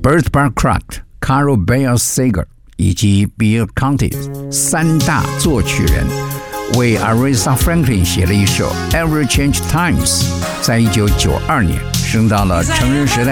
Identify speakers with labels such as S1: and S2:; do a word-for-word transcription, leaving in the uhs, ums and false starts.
S1: Burt Bacharach、Carl Bayer Sager 以及 Bill Conti 三大作曲人为 Aretha Franklin 写了一首 Ever Change Times， 在一九九二年升到了成人时代